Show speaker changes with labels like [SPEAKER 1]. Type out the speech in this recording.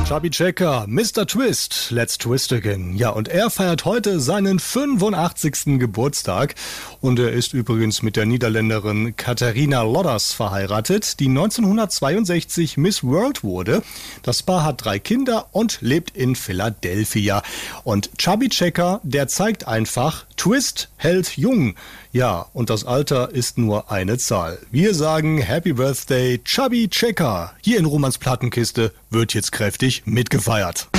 [SPEAKER 1] Chubby Checker, Mr. Twist, let's twist again. Ja, und er feiert heute seinen 85. Geburtstag. Und er ist übrigens mit der Niederländerin Catharina Lodders verheiratet, die 1962 Miss World wurde. Das Paar hat 3 Kinder und lebt in Philadelphia. Und Chubby Checker, der zeigt einfach, Twist hält jung. Ja, und das Alter ist nur eine Zahl. Wir sagen Happy Birthday, Chubby Checker. Hier in Romans Plattenkiste wird jetzt kräftig mitgefeiert.